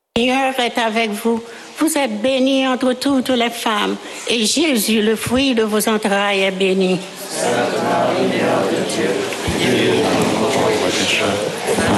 Le Seigneur est avec vous. Vous êtes bénie entre toutes les femmes, et Jésus, le fruit de vos entrailles, est béni. Sainte Marie, Mère de Dieu, priez pour nous pauvres pécheurs,